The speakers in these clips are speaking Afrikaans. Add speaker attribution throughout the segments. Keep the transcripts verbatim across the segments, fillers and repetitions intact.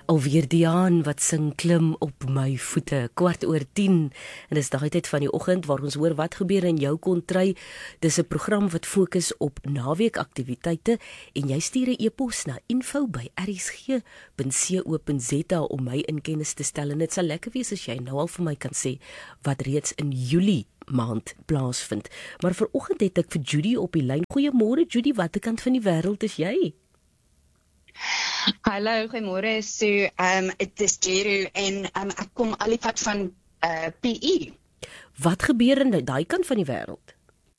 Speaker 1: Alweer Diaan wat sing klim op my voete, kwart oor tien, en dis daai tyd van die oggend waar ons hoor wat gebeur in jou kontry. Dis 'n program wat fokus op naweekaktiwiteite en jy stuur 'n e-pos na info by r s g punt co punt z a om my in kennis te stel, en dit sal lekker wees as jy nou al vir my kan sê wat reeds in Julie maand plaasvind. Maar vanoggend het ek vir Judy op die lyn. Goeiemôre Judy, watter kant van die wêreld is jy?
Speaker 2: Hallo, goeiemôre. So, um, het is Jeru en um, ek kom al die pad van uh, P E.
Speaker 1: Wat gebeur in daai kant van die wêreld?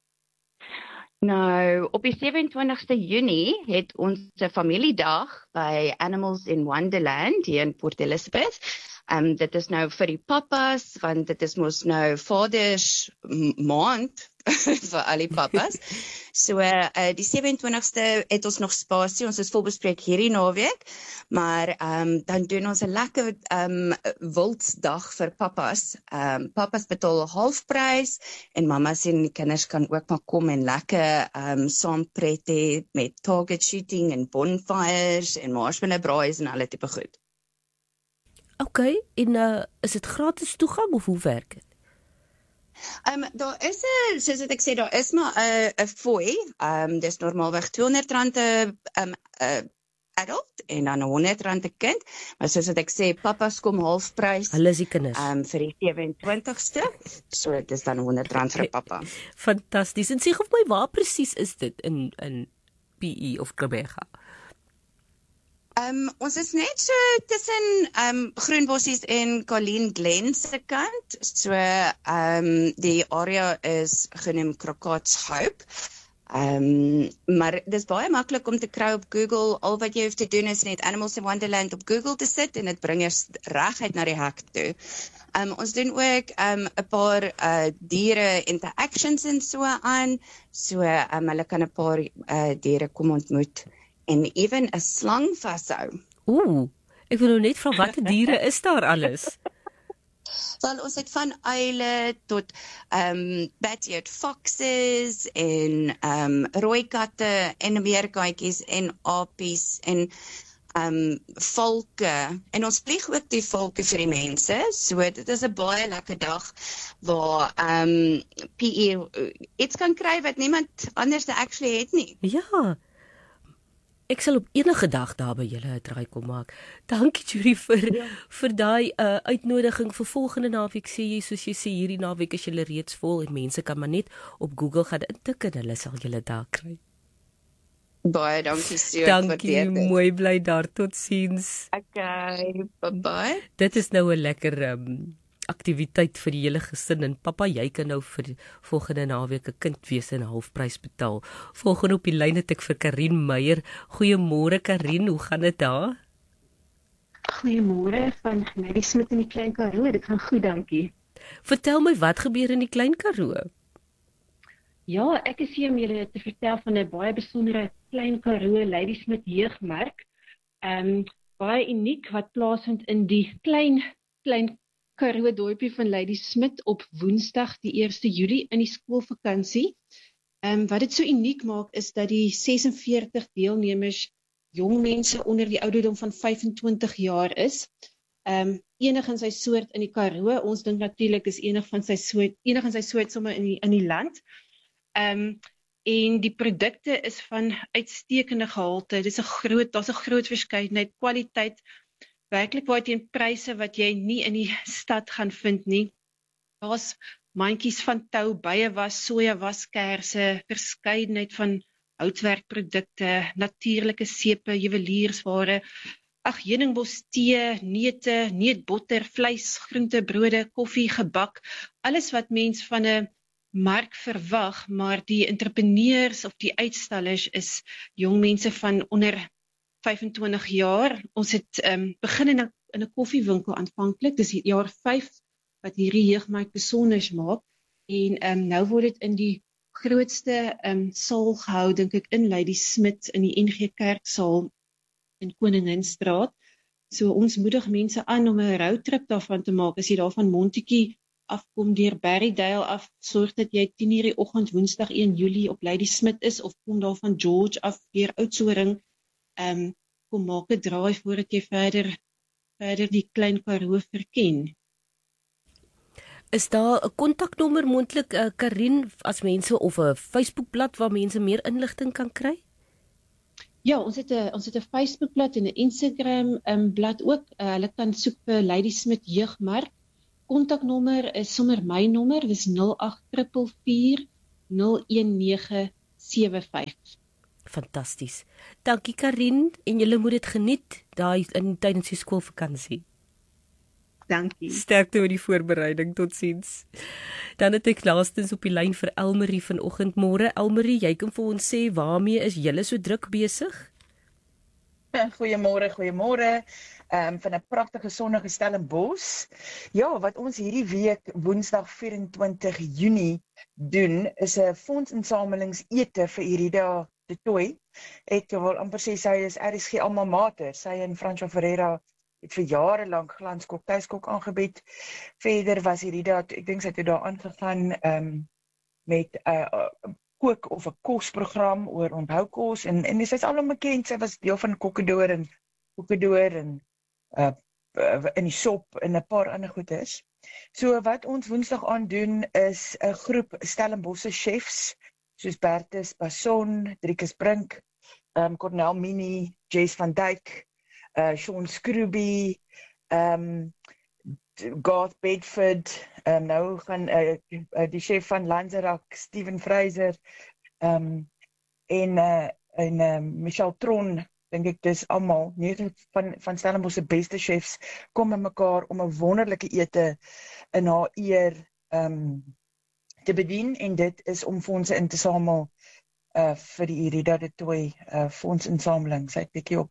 Speaker 2: Nou, op die sewe en twintigste Junie het ons 'n familiedag by Animals in Wonderland hier in Port Elizabeth. Um, dit is nou vir die papas, want dit is mos nou Vaders maand vir al die papas. So, uh, die sewe en twintigste het ons nog spasie, ons is volbespreek hierdie naweek, maar um, dan doen ons 'n lekker um, wildsdag vir papas. Um, papas betaal halfprys en mamas en die kinders kan ook maar kom en lekker um, saam pret hê met target shooting en bonfires en marshmallow braais en alle tipe goed.
Speaker 1: OK, en uh, is dit gratis toegang of hoe werk dit?
Speaker 2: Um, daar is 'n, soos wat ek sê, daar is maar 'n 'n fooi. Um, dis normaalweg tweehonderd rand 'n um, 'n adult en dan honderd rand 'n kind. Maar soos wat ek sê, papas kom halfprys.
Speaker 1: Hulle is die kinders.
Speaker 2: Um, vir die sewe en twintigste. So dit is dan honderd rand vir 'n papa.
Speaker 1: Fantasties. En sê gou vir my, waar presies is dit in in P E of Gqeberha?
Speaker 2: Um, ons is net so tussen um, Groenbossies en Colleen Glen se kant. So um, die area is genoem Crocod's Hope. Um, maar dis baie maklik om te kry op Google. Al wat jy hoef te doen is net Animals in Wonderland op Google te sit en dit bring jou reguit na die hek toe. Um, ons doen ook 'n um, paar uh, diere interactions en so aan. So um, hulle kan 'n paar uh, diere kom ontmoet. En even 'n slang vashou.
Speaker 1: Ooh, ek wil nou net vra watter diere is daar alles?
Speaker 2: Wel, ons het van uile tot um, bat-eared foxes en um, rooi katte en meerkatjies en apies en um, valke. En ons vlieg ook die valke vir die mense. So dit is 'n baie lekker dag waar um, P E iets kan kry wat niemand anders actually het nie.
Speaker 1: Ja. Ek sal op enige dag daar by julle 'n draai kom maak. Dankie Judy vir ja. vir daai uh, uitnodiging vir volgende naweek. Sê jy, soos jy sê, hierdie naweek is julle reeds vol en mense kan maar net op Google gaan intik en hulle sal julle daar kry.
Speaker 2: Baie dankie Stuart.
Speaker 1: Dankie, mooi bly daar, totsiens.
Speaker 2: Okay, bye bye.
Speaker 1: Dit is nou 'n lekker um, aktiwiteit vir die hele gesin, en pappa, jy kan nou vir volgende naweek 'n kind wees en halfprys betaal. Volgende op die lyn het ek vir Karin Meyer. Goeiemôre Karin, hoe gaan dit daar?
Speaker 3: Goeiemôre van Lady Smit in die Klein Karoo. Dit gaan goed, dankie.
Speaker 1: Vertel my, wat gebeur in die Klein Karoo?
Speaker 3: Ja, ek is hier om julle te vertel van 'n baie besondere Klein Karoo Lady Smit jeugmerk. Ehm um, baie uniek wat plaasvind in die klein klein Karoo dorpie van Lady Smit op Woensdag die eerste Julie in die skoolvakansie. Ehm um, wat dit so uniek maak is dat die ses en veertig deelnemers jong mense onder die ouderdom van vyf en twintig jaar is. Ehm um, enig in sy soort in die Karoo. Ons dink natuurlik is enig van sy soort enig in sy soort sommer in die in die land. Ehm um, en die produkte is van uitstekende gehalte. Dis 'n groot, daar's 'n groot verskeidenheid, kwaliteit, werklik waar teen pryse wat jy nie in die stad gaan vind nie. Daar's mandjies van tou, bye was, soja was, kersse, verskeidenheid van houtwerkprodukte, natuurlike sepe, juweliersware, ag heuningbos tee, neute, neutbotter, vleis, groente, brode, koffie, gebak, alles wat mens van 'n mark verwag, maar die entrepreneurs of die uitstallers is jong mense van onder vyf en twintig jaar. Ons het um, begin in 'n in 'n koffiewinkel aanvanklik. Dis jaar vyf wat hierdie jeugmark besonder maak, en um, nou word dit in die grootste um, saal gehou, dink ek, in Lady Smit in die N G Kerksaal in Koninginstraat. So ons moedig mense aan om 'n roadtrip daarvan te maak. As jy daar van Montetjie afkom deur Berrydale af, sorg dat jy tien uur die oggend Woensdag een Julie op Lady Smit is, of kom daar van George af deur Oudtshoorn. Um, kom maak 'n draai voordat jy verder verder die Klein Karoo verken.
Speaker 1: Is daar 'n kontaknommer moontlik, uh, Karin, as mense of 'n Facebookblad waar mense meer inligting kan kry?
Speaker 3: Ja, ons het 'n ons het 'n Facebookblad en 'n Instagram um, blad ook. Uh, hulle kan soek vir Ladysmith Jeugmark. Kontaknommer is sommer my nommer, dis nul agt vier vier vier nul een nege sewe vyf.
Speaker 1: Fantasties. Dankie Karin, en julle moet dit geniet daai in tydens die skoolvakansie.
Speaker 2: Dankie.
Speaker 1: Sterkte met die voorbereiding, totsiens. Dan het ek laastens op die lyn vir Elmarie vanoggend. Môre Elmarie, jy kan vir ons sê waarmee is julle so druk besig?
Speaker 4: Goeiemôre, goeiemôre. Ehm um, van 'n pragtige sonnige Stellenbosch. Ja, wat ons hierdie week Woensdag vyf en twintig Junie doen is 'n fondsinsamelingsete vir Irida de Tooy. Ek wil amper sê sy is R S G alma mater. Sy en Francois Ferreira het vir jare lank Glanskok tuiskok aangebied. Verder was Irida, ek dink sy het daar aangegaan um, met 'n uh, uh, kook of 'n kosprogram oor onthou kos en en sy is alom bekend. Sy was deel van Kokkedoor en Kokkedoor en uh, uh, in die sop en 'n paar ander goedes. So wat ons Woensdag aan doen is 'n groep Stellenbosse chefs soos Bertus Basson, Driekus Brink, um, Cornel Mini, Jess van Dijk, Uh, Sean Scrooby, um, Garth Bedford, um, nou gaan uh, uh, die chef van Lanzerak, Steven Fraser, um, en, uh, en uh, Michelle Tron, dink ek dis almal, nege van, van Stellenbosch se beste chefs, kom met mekaar om 'n wonderlike ete in haar eer um, te bedien, en dit is om fondse in te samel uh, vir die Irida de Tooy uh, fondsinsameling. Sy het bietjie op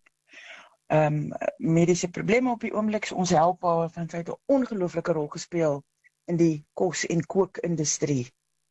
Speaker 4: Um, medische probleme op die oomblik, so ons help haar, want sy het 'n ongelooflike rol gespeel in die kos- en kookindustrie.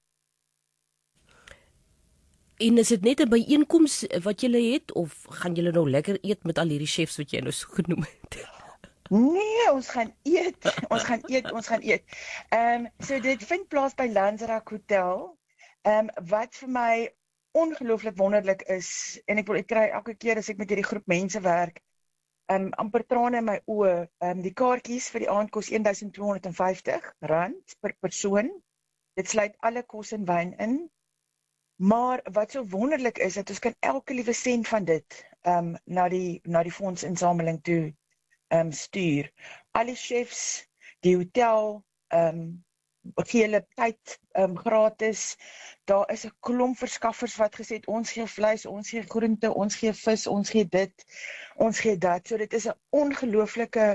Speaker 1: En is dit net 'n byeenkoms wat julle het, of gaan julle nou lekker eet met al hierdie chefs wat jy nou so genoem het?
Speaker 4: Nee, ons gaan eet, ons gaan eet, ons gaan eet. Um, so dit vind plaas by Lanzerak Hotel, um, wat vir my ongelooflik wonderlik is, en ek wil ek kry elke keer as ek met hierdie groep mense werk, Um, amper trane in my oë. Um, die kaartjies vir die aand kos een duisend twee honderd vyftig rand per persoon. Dit sluit alle kos en wyn in. Maar wat so wonderlik is, dat ons kan elke liewe sent van dit um, na die, na die fondsinsameling toe um, stuur. Al die chefs, die hotel, um, gee hulle tyd um, gratis. Daar is 'n klomp verskaffers wat gesê het, ons gee vleis, ons gee groente, ons gee vis, ons gee dit, ons gee dat. So dit is 'n ongelooflike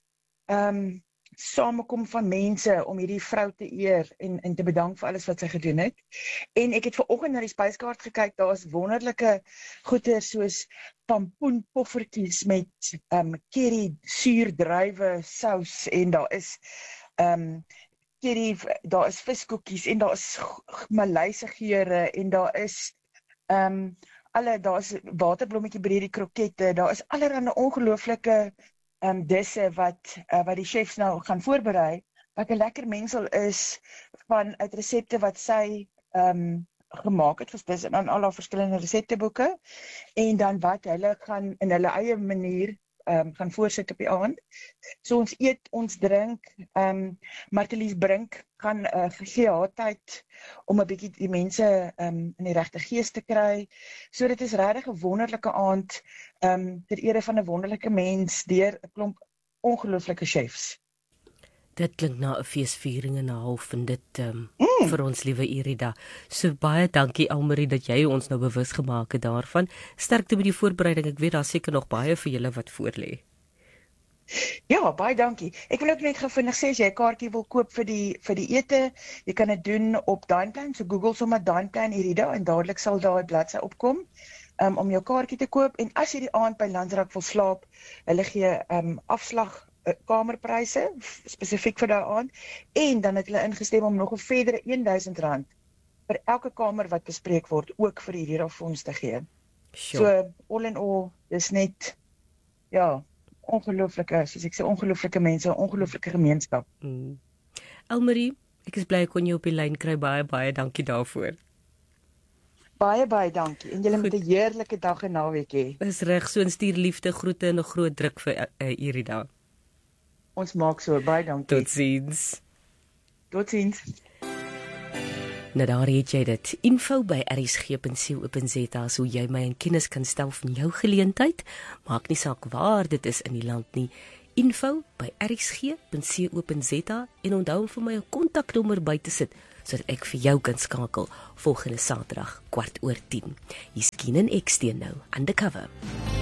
Speaker 4: um, samekom van mense om hierdie vrou te eer en, en te bedank vir alles wat sy gedoen het. En ek het vanoggend na die spyskaart gekyk, daar is wonderlike goeie soos pampoenpoffertjies met um, curry, suurdruiwe, sous, en daar is um, curry, daar is viskoekies en daar is Maleise geure en daar is um, alle, daar is waterblommetjie breedie krokette, daar is allerhande ongelooflike um, disse wat, uh, wat die chefs nou gaan voorberei, wat 'n lekker mengsel is van uit resepte wat sy um, gemaak het, dis in al haar verskillende resepteboeke, en dan wat hulle gaan in hulle eie manier Um, gaan voorsit op die aand. So ons eet, ons drink, um, Martelies Brink gaan uh, gegee haar tyd om 'n bietjie die mense um, in die regte gees te kry. So dit is regtig 'n wonderlike aand um, ter ere van 'n wonderlike mens deur 'n klomp ongelooflike chefs.
Speaker 1: Dit klink na 'n feesviering en 'n half en dit um, mm. vir ons liewe Irida. So baie dankie Elmarie dat jy ons nou bewus gemaak het daarvan. Sterkte met die voorbereiding. Ek weet daar seker nog baie vir julle wat voorlê.
Speaker 4: Ja, baie dankie. Ek wil ook net gou vinnig sê as jy 'n kaartjie wil koop vir die vir die ete, jy kan dit doen op Dineplan, so Google sommer Dineplan Irida en dadelik sal daai bladsy opkom um, om jou kaartjie te koop. En as jy die aand by Lanzerak wil slaap, hulle gee um, afslag kamerpryse, spesifiek vir daai aand, en dan het hulle ingestem om nog 'n verdere een duisend rand vir elke kamer wat bespreek word, ook vir hierdie fonds te gee. Sure. So, all in all, dis net, ja, ongelooflike, soos ek sê, ongelooflike mense, ongelooflike gemeenskap.
Speaker 1: Mm. Elmarie, ek is bly ek kon jou op die lyn kry, baie, baie dankie daarvoor.
Speaker 4: Baie, baie dankie, en julle moet 'n heerlike dag en naweek hê.
Speaker 1: Dis reg, so 'n stuur liefde, groete en 'n groot druk vir uh, Irida.
Speaker 4: Ons maak so, baie dankie.
Speaker 1: Totsiens.
Speaker 4: Totsiens.
Speaker 1: Nou daar het jy dit. Info by r s g punt c o punt z a, so jy my in kennis kan stel van jou geleentheid. Maak nie saak waar dit is in die land nie. Info by r s g punt c o punt z a en onthou om vir my 'n kontaknommer by te sit, sodat ek vir jou kan skakel volgende Saterdag kwart oor tien. Hier's Kien en ek steen nou undercover.